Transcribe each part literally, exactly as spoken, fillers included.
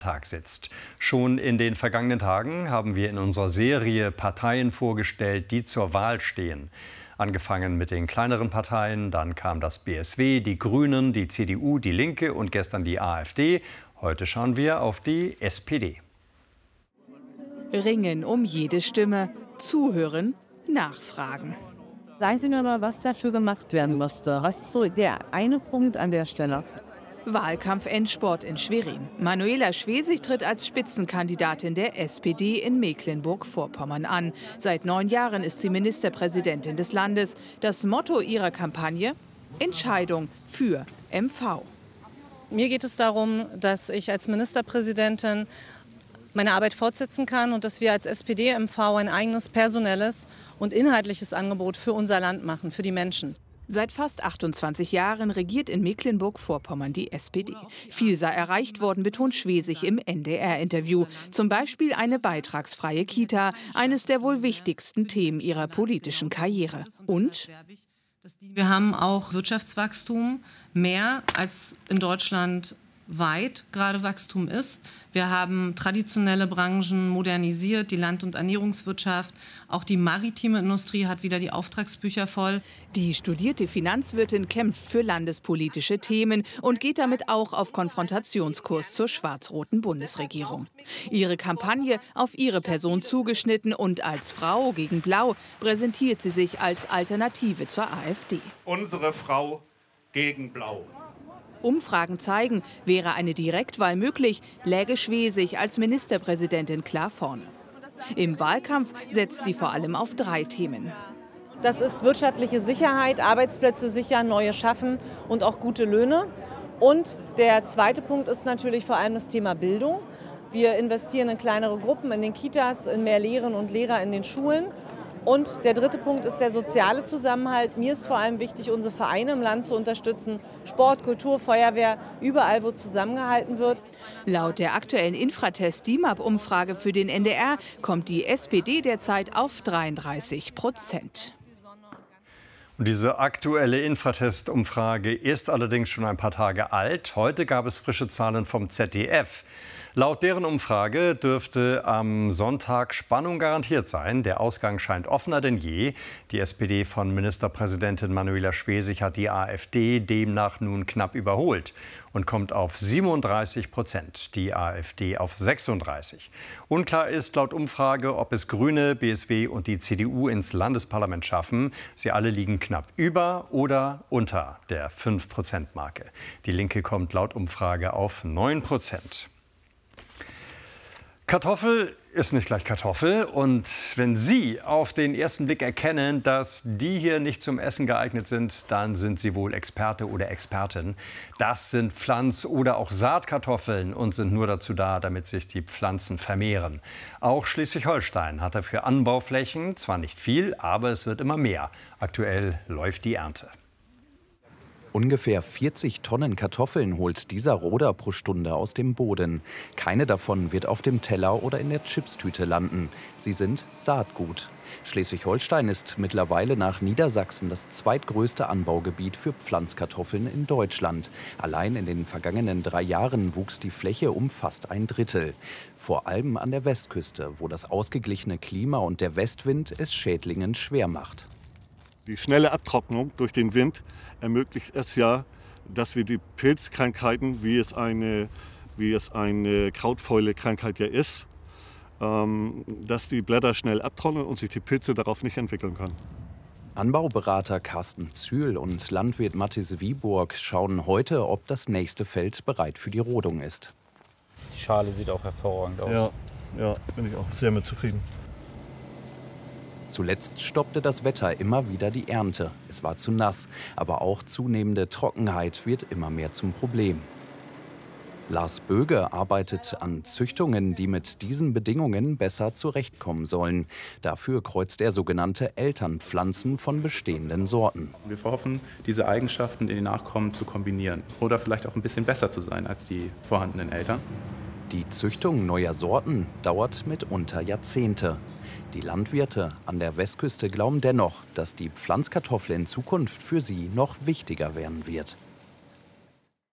Tag sitzt. Schon in den vergangenen Tagen haben wir in unserer Serie Parteien vorgestellt, die zur Wahl stehen. Angefangen mit den kleineren Parteien, dann kam das B S W, die Grünen, die C D U, die Linke und gestern die AfD. Heute schauen wir auf die S P D. Ringen um jede Stimme, zuhören, nachfragen. Sagen Sie mir mal, was dafür gemacht werden musste. Was ist so der eine Punkt an der Stelle? Wahlkampf-Endsport in Schwerin. Manuela Schwesig tritt als Spitzenkandidatin der S P D in Mecklenburg-Vorpommern an. Seit neun Jahren ist sie Ministerpräsidentin des Landes. Das Motto ihrer Kampagne: Entscheidung für M V. Mir geht es darum, dass ich als Ministerpräsidentin meine Arbeit fortsetzen kann und dass wir als S P D M V ein eigenes personelles und inhaltliches Angebot für unser Land machen, für die Menschen. Seit fast achtundzwanzig Jahren regiert in Mecklenburg-Vorpommern die S P D. Viel sei erreicht worden, betont Schwesig im N D R-Interview. Zum Beispiel eine beitragsfreie Kita, eines der wohl wichtigsten Themen ihrer politischen Karriere. Und wir haben auch Wirtschaftswachstum, mehr als in Deutschland weit gerade Wachstum ist. Wir haben traditionelle Branchen modernisiert, die Land- und Ernährungswirtschaft. Auch die maritime Industrie hat wieder die Auftragsbücher voll. Die studierte Finanzwirtin kämpft für landespolitische Themen und geht damit auch auf Konfrontationskurs zur schwarz-roten Bundesregierung. Ihre Kampagne auf ihre Person zugeschnitten und als Frau gegen Blau präsentiert sie sich als Alternative zur AfD. Unsere Frau gegen Blau. Umfragen zeigen, wäre eine Direktwahl möglich, läge Schwesig als Ministerpräsidentin klar vorne. Im Wahlkampf setzt sie vor allem auf drei Themen. Das ist wirtschaftliche Sicherheit, Arbeitsplätze sichern, neue schaffen und auch gute Löhne. Und der zweite Punkt ist natürlich vor allem das Thema Bildung. Wir investieren in kleinere Gruppen, in den Kitas, in mehr Lehrerinnen und Lehrer in den Schulen. Und der dritte Punkt ist der soziale Zusammenhalt. Mir ist vor allem wichtig, unsere Vereine im Land zu unterstützen. Sport, Kultur, Feuerwehr, überall, wo zusammengehalten wird. Laut der aktuellen Infratest-D I M A P-Umfrage für den N D R kommt die S P D derzeit auf dreiunddreißig Prozent. Und diese aktuelle Infratest-Umfrage ist allerdings schon ein paar Tage alt. Heute gab es frische Zahlen vom Z D F. Laut deren Umfrage dürfte am Sonntag Spannung garantiert sein. Der Ausgang scheint offener denn je. Die S P D von Ministerpräsidentin Manuela Schwesig hat die AfD demnach nun knapp überholt und kommt auf siebenunddreißig Prozent, die AfD auf sechsunddreißig. Unklar ist laut Umfrage, ob es Grüne, B S W und die C D U ins Landesparlament schaffen. Sie alle liegen knapp über oder unter der fünf Prozent Marke. Die Linke kommt laut Umfrage auf neun Prozent. Kartoffel ist nicht gleich Kartoffel. Und wenn Sie auf den ersten Blick erkennen, dass die hier nicht zum Essen geeignet sind, dann sind Sie wohl Experte oder Expertin. Das sind Pflanz- oder auch Saatkartoffeln und sind nur dazu da, damit sich die Pflanzen vermehren. Auch Schleswig-Holstein hat dafür Anbauflächen. Zwar nicht viel, aber es wird immer mehr. Aktuell läuft die Ernte. Ungefähr vierzig Tonnen Kartoffeln holt dieser Roder pro Stunde aus dem Boden. Keine davon wird auf dem Teller oder in der Chipstüte landen. Sie sind Saatgut. Schleswig-Holstein ist mittlerweile nach Niedersachsen das zweitgrößte Anbaugebiet für Pflanzkartoffeln in Deutschland. Allein in den vergangenen drei Jahren wuchs die Fläche um fast ein Drittel. Vor allem an der Westküste, wo das ausgeglichene Klima und der Westwind es Schädlingen schwer macht. Die schnelle Abtrocknung durch den Wind ermöglicht es ja, dass wir die Pilzkrankheiten, wie es eine, wie es eine Krautfäule-Krankheit ja ist, ähm, dass die Blätter schnell abtrocknen und sich die Pilze darauf nicht entwickeln können. Anbauberater Carsten Zühl und Landwirt Mathis Wieburg schauen heute, ob das nächste Feld bereit für die Rodung ist. Die Schale sieht auch hervorragend aus. Ja, ja, bin ich auch sehr mit zufrieden. Zuletzt stoppte das Wetter immer wieder die Ernte. Es war zu nass, aber auch zunehmende Trockenheit wird immer mehr zum Problem. Lars Böge arbeitet an Züchtungen, die mit diesen Bedingungen besser zurechtkommen sollen. Dafür kreuzt er sogenannte Elternpflanzen von bestehenden Sorten. Wir hoffen, diese Eigenschaften in den Nachkommen zu kombinieren oder vielleicht auch ein bisschen besser zu sein als die vorhandenen Eltern. Die Züchtung neuer Sorten dauert mitunter Jahrzehnte. Die Landwirte an der Westküste glauben dennoch, dass die Pflanzkartoffel in Zukunft für sie noch wichtiger werden wird.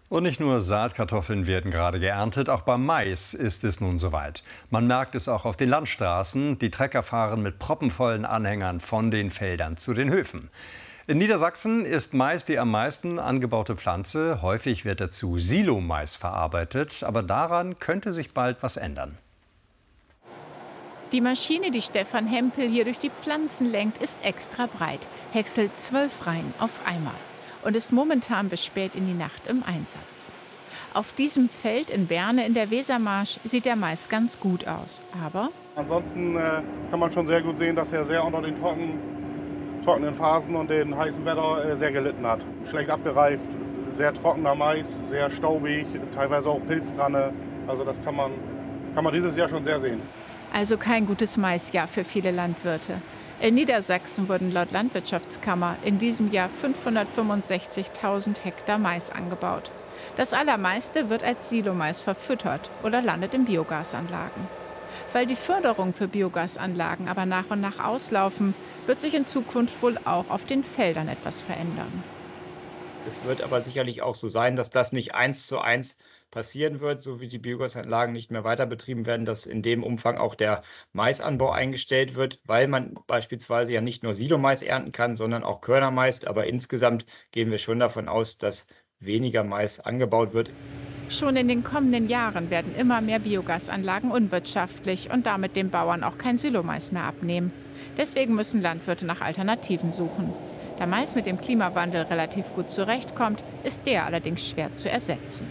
Und nicht nur Saatkartoffeln werden gerade geerntet, auch beim Mais ist es nun soweit. Man merkt es auch auf den Landstraßen. Die Trecker fahren mit proppenvollen Anhängern von den Feldern zu den Höfen. In Niedersachsen ist Mais die am meisten angebaute Pflanze. Häufig wird dazu Silomais verarbeitet, aber daran könnte sich bald was ändern. Die Maschine, die Stefan Hempel hier durch die Pflanzen lenkt, ist extra breit, häckselt zwölf Reihen auf einmal und ist momentan bis spät in die Nacht im Einsatz. Auf diesem Feld in Berne in der Wesermarsch sieht der Mais ganz gut aus, aber ansonsten äh, kann man schon sehr gut sehen, dass er sehr unter den trocken, trockenen Phasen und den heißen Wetter äh, sehr gelitten hat. Schlecht abgereift, sehr trockener Mais, sehr staubig, teilweise auch Pilz dran. Also das kann man, kann man dieses Jahr schon sehr sehen. Also kein gutes Maisjahr für viele Landwirte. In Niedersachsen wurden laut Landwirtschaftskammer in diesem Jahr fünfhundertfünfundsechzigtausend Hektar Mais angebaut. Das allermeiste wird als Silomais verfüttert oder landet in Biogasanlagen. Weil die Förderung für Biogasanlagen aber nach und nach auslaufen, wird sich in Zukunft wohl auch auf den Feldern etwas verändern. Es wird aber sicherlich auch so sein, dass das nicht eins zu eins passieren wird, so wie die Biogasanlagen nicht mehr weiter betrieben werden, dass in dem Umfang auch der Maisanbau eingestellt wird, weil man beispielsweise ja nicht nur Silomais ernten kann, sondern auch Körnermais. Aber insgesamt gehen wir schon davon aus, dass weniger Mais angebaut wird. Schon in den kommenden Jahren werden immer mehr Biogasanlagen unwirtschaftlich und damit den Bauern auch kein Silomais mehr abnehmen. Deswegen müssen Landwirte nach Alternativen suchen. Da Mais mit dem Klimawandel relativ gut zurechtkommt, ist der allerdings schwer zu ersetzen.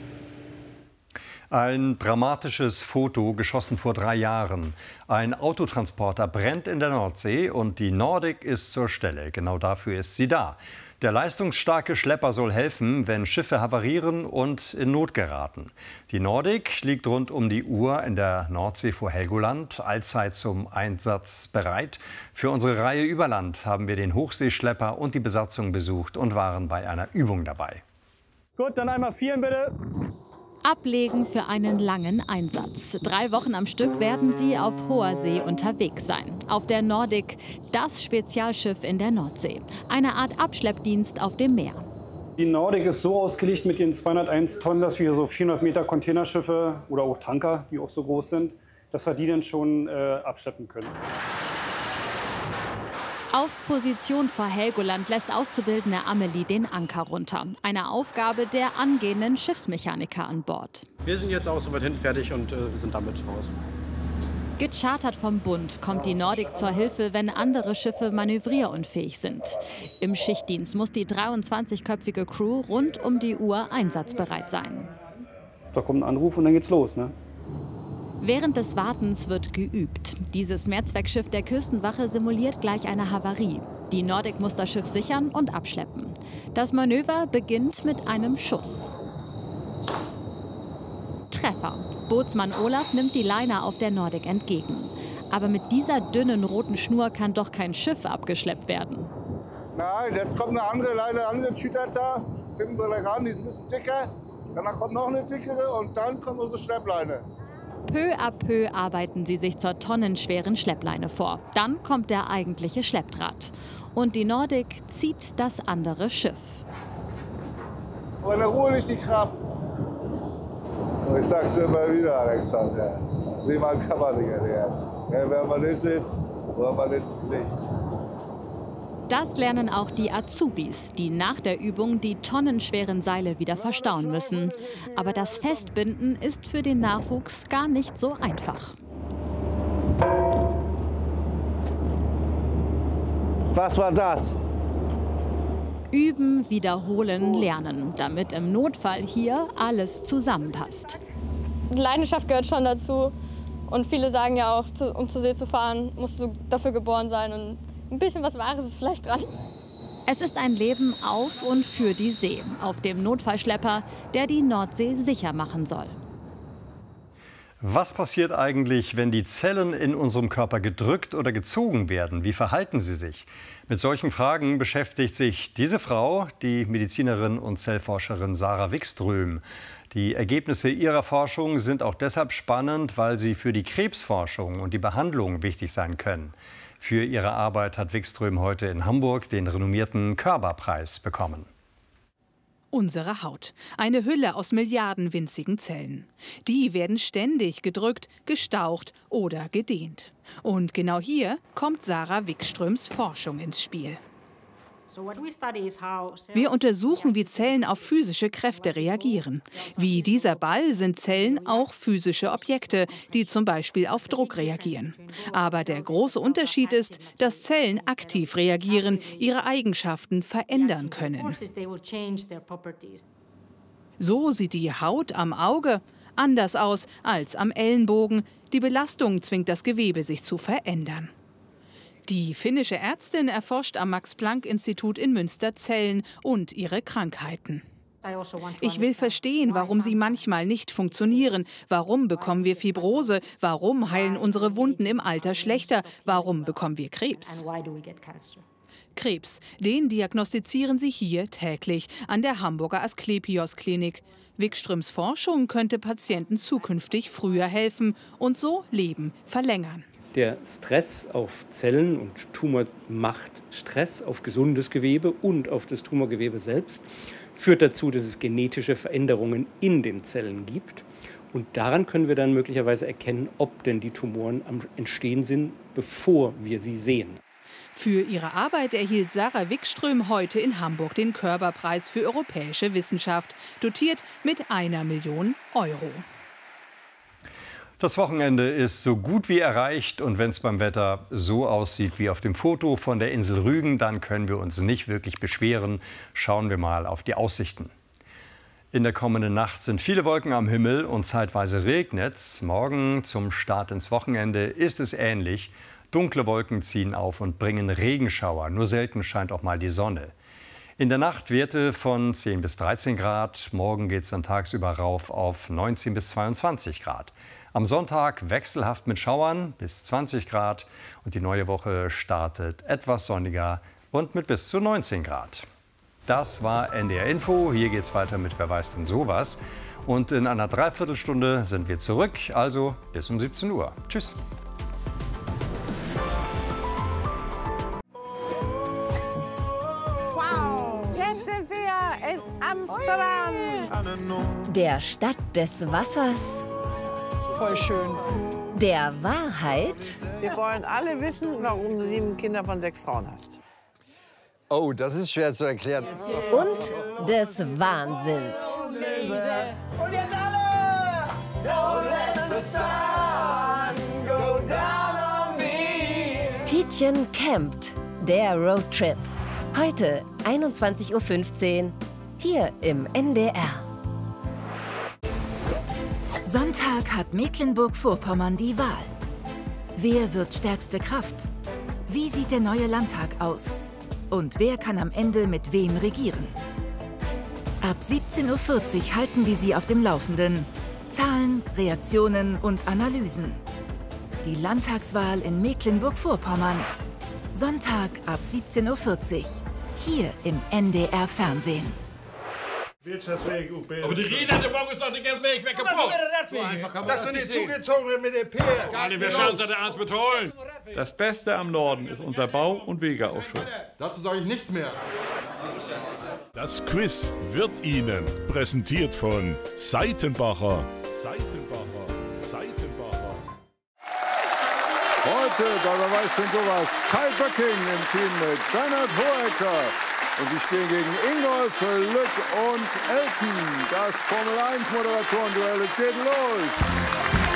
Ein dramatisches Foto, geschossen vor drei Jahren. Ein Autotransporter brennt in der Nordsee und die Nordic ist zur Stelle. Genau dafür ist sie da. Der leistungsstarke Schlepper soll helfen, wenn Schiffe havarieren und in Not geraten. Die Nordic liegt rund um die Uhr in der Nordsee vor Helgoland, allzeit zum Einsatz bereit. Für unsere Reihe Überland haben wir den Hochseeschlepper und die Besatzung besucht und waren bei einer Übung dabei. Gut, dann einmal vieren bitte. Ablegen für einen langen Einsatz. Drei Wochen am Stück werden sie auf hoher See unterwegs sein. Auf der Nordic, das Spezialschiff in der Nordsee. Eine Art Abschleppdienst auf dem Meer. Die Nordic ist so ausgelegt mit den zweihunderteins Tonnen, dass wir so vierhundert Meter Containerschiffe oder auch Tanker, die auch so groß sind, dass wir die dann schon äh, abschleppen können. Auf Position vor Helgoland lässt Auszubildende Amelie den Anker runter. Eine Aufgabe der angehenden Schiffsmechaniker an Bord. Wir sind jetzt auch so weit hinten fertig und äh, sind damit raus. Gechartert vom Bund kommt die Nordic zur Hilfe, wenn andere Schiffe manövrierunfähig sind. Im Schichtdienst muss die dreiundzwanzigköpfige Crew rund um die Uhr einsatzbereit sein. Da kommt ein Anruf und dann geht's los, ne? Während des Wartens wird geübt. Dieses Mehrzweckschiff der Küstenwache simuliert gleich eine Havarie. Die Nordic muss das Schiff sichern und abschleppen. Das Manöver beginnt mit einem Schuss. Treffer. Bootsmann Olaf nimmt die Leine auf der Nordic entgegen. Aber mit dieser dünnen roten Schnur kann doch kein Schiff abgeschleppt werden. Nein, jetzt kommt eine andere Leine, eine andere Cheetah, binden wir gleich ran, die ist ein bisschen dicker. Danach kommt noch eine dickere und dann kommt unsere Schleppleine. Peu à peu arbeiten sie sich zur tonnenschweren Schleppleine vor. Dann kommt der eigentliche Schleppdraht. Und die Nordic zieht das andere Schiff. Aber in der Ruhe liegt die Kraft. Und ich sag's dir immer wieder, Alexander. Seemann kann man nicht erlernen. Ja, wer man ist, ist, oder man ist es nicht. Das lernen auch die Azubis, die nach der Übung die tonnenschweren Seile wieder verstauen müssen. Aber das Festbinden ist für den Nachwuchs gar nicht so einfach. Was war das? Üben, wiederholen, lernen, damit im Notfall hier alles zusammenpasst. Leidenschaft gehört schon dazu. Und viele sagen ja auch, um zur See zu fahren, musst du dafür geboren sein. Und ein bisschen was Wahres ist vielleicht dran. Es ist ein Leben auf und für die See, auf dem Notfallschlepper, der die Nordsee sicher machen soll. Was passiert eigentlich, wenn die Zellen in unserem Körper gedrückt oder gezogen werden? Wie verhalten sie sich? Mit solchen Fragen beschäftigt sich diese Frau, die Medizinerin und Zellforscherin Sarah Wikström. Die Ergebnisse ihrer Forschung sind auch deshalb spannend, weil sie für die Krebsforschung und die Behandlung wichtig sein können. Für ihre Arbeit hat Wikström heute in Hamburg den renommierten Körber-Preis bekommen. Unsere Haut. Eine Hülle aus Milliarden winzigen Zellen. Die werden ständig gedrückt, gestaucht oder gedehnt. Und genau hier kommt Sarah Wikströms Forschung ins Spiel. Wir untersuchen, wie Zellen auf physische Kräfte reagieren. Wie dieser Ball sind Zellen auch physische Objekte, die zum Beispiel auf Druck reagieren. Aber der große Unterschied ist, dass Zellen aktiv reagieren, ihre Eigenschaften verändern können. So sieht die Haut am Auge anders aus als am Ellenbogen. Die Belastung zwingt das Gewebe, sich zu verändern. Die finnische Ärztin erforscht am Max-Planck-Institut in Münster Zellen und ihre Krankheiten. Ich will verstehen, warum sie manchmal nicht funktionieren. Warum bekommen wir Fibrose? Warum heilen unsere Wunden im Alter schlechter? Warum bekommen wir Krebs? Krebs, den diagnostizieren sie hier täglich an der Hamburger Asklepios-Klinik. Wikströms Forschung könnte Patienten zukünftig früher helfen und so Leben verlängern. Der Stress auf Zellen und Tumor macht Stress auf gesundes Gewebe und auf das Tumorgewebe selbst, führt dazu, dass es genetische Veränderungen in den Zellen gibt. Und daran können wir dann möglicherweise erkennen, ob denn die Tumoren am Entstehen sind, bevor wir sie sehen. Für ihre Arbeit erhielt Sarah Wikström heute in Hamburg den Körber-Preis für europäische Wissenschaft, dotiert mit einer Million Euro. Das Wochenende ist so gut wie erreicht und wenn es beim Wetter so aussieht wie auf dem Foto von der Insel Rügen, dann können wir uns nicht wirklich beschweren. Schauen wir mal auf die Aussichten. In der kommenden Nacht sind viele Wolken am Himmel und zeitweise regnet's. Morgen zum Start ins Wochenende ist es ähnlich. Dunkle Wolken ziehen auf und bringen Regenschauer. Nur selten scheint auch mal die Sonne. In der Nacht Werte von zehn bis dreizehn Grad. Morgen geht es dann tagsüber rauf auf neunzehn bis zweiundzwanzig Grad. Am Sonntag wechselhaft mit Schauern bis zwanzig Grad und die neue Woche startet etwas sonniger und mit bis zu neunzehn Grad. Das war N D R Info. Hier geht's weiter mit Wer weiß denn sowas. Und in einer Dreiviertelstunde sind wir zurück, also bis um siebzehn Uhr. Tschüss. Wow, jetzt sind wir in Amsterdam. Der Stadt des Wassers. Voll schön. Der Wahrheit. Wir wollen alle wissen, warum du sieben Kinder von sechs Frauen hast. Oh, das ist schwer zu erklären. Und des Wahnsinns. Und jetzt alle! Don't let the sun go down on me. Tietjen campt. Der Roadtrip. Heute einundzwanzig Uhr fünfzehn. Hier im N D R. Sonntag hat Mecklenburg-Vorpommern die Wahl. Wer wird stärkste Kraft? Wie sieht der neue Landtag aus? Und wer kann am Ende mit wem regieren? Ab siebzehn Uhr vierzig halten wir Sie auf dem Laufenden. Zahlen, Reaktionen und Analysen. Die Landtagswahl in Mecklenburg-Vorpommern. Sonntag ab siebzehn Uhr vierzig. Hier im N D R Fernsehen. Aber die Rede hat der Morgen ist doch den ganzen Weg weg kaputt. So einfach kann man das sind die zugezogenen mit der P. Gar nicht, wir schauen uns das ernst betonen. Das Beste am Norden ist unser Bau- und Wegeausschuss. Dazu sage ich nichts mehr. Das Quiz wird Ihnen präsentiert von Seitenbacher. Seitenbacher. Seitenbacher. Heute, da wer weiß denn sowas, Kai Böcking im Team mit Bernhard Hohecker. Und sie spielen gegen Ingolf, Lück und Elton. Das Formel eins Moderatoren-Duell, es geht los.